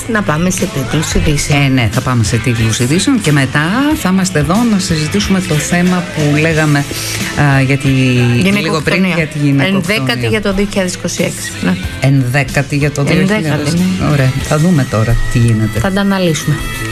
να πάμε σε τίτλους ειδήσεων. Ναι, θα πάμε σε τίτλους ειδήσεων και μετά θα είμαστε εδώ να συζητήσουμε το θέμα που λέγαμε λίγο πριν για τη γυναικοκτονία. 11η για το 2026. Ναι. 11η για το 2026. Ωραία, θα δούμε τώρα τι γίνεται. Θα τα αναλύσουμε.